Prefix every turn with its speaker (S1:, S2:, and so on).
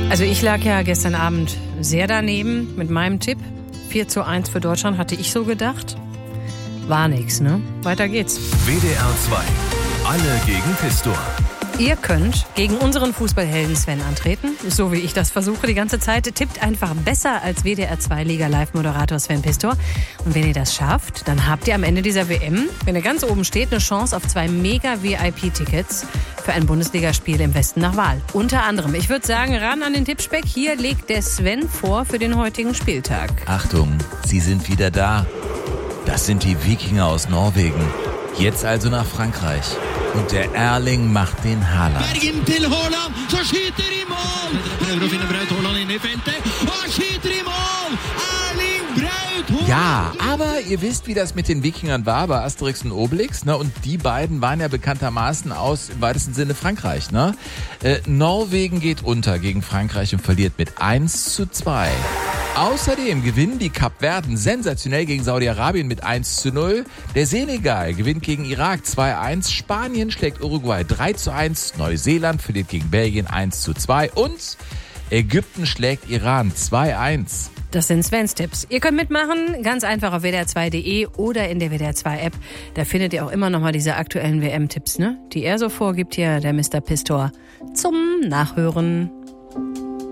S1: Also ich lag ja gestern Abend sehr daneben mit meinem Tipp. 4:1 für Deutschland, hatte ich so gedacht. War nix, ne? Weiter geht's.
S2: WDR 2. Alle gegen Pistor.
S1: Ihr könnt gegen unseren Fußballhelden Sven antreten, so wie ich das versuche die ganze Zeit. Tippt einfach besser als WDR 2 Liga-Live-Moderator Sven Pistor. Und wenn ihr das schafft, dann habt ihr am Ende dieser WM, wenn ihr ganz oben steht, eine Chance auf 2 Mega-VIP-Tickets für ein Bundesligaspiel im Westen nach Wahl. Unter anderem, ich würde sagen, ran an den Tippspeck. Hier legt der Sven vor für den heutigen Spieltag.
S3: Achtung, sie sind wieder da. Das sind die Wikinger aus Norwegen. Jetzt also nach Frankreich. Und der Erling macht den Haaland.
S4: Bergen til Haaland, så skyter i mål! Prøver å finne Braut Haaland inne i feltet, og skyter i mål! Erling Braut Haaland!
S3: Ja, aber ihr wisst, wie das mit den Wikingern war bei Asterix und Obelix, ne? Und die beiden waren ja bekanntermaßen aus, im weitesten Sinne, Frankreich, ne? Norwegen geht unter gegen Frankreich und verliert mit 1:2. Außerdem gewinnen die Kapverden sensationell gegen Saudi-Arabien mit 1:0. Der Senegal gewinnt gegen Irak 2:1. Spanien schlägt Uruguay 3:1. Neuseeland verliert gegen Belgien 1:2. Und Ägypten schlägt Iran 2:1.
S1: Das sind Svens Tipps. Ihr könnt mitmachen, ganz einfach auf wdr2.de oder in der WDR 2 App. Da findet ihr auch immer noch mal diese aktuellen WM-Tipps, ne? Die er so vorgibt hier, der Mr. Pistor, zum Nachhören.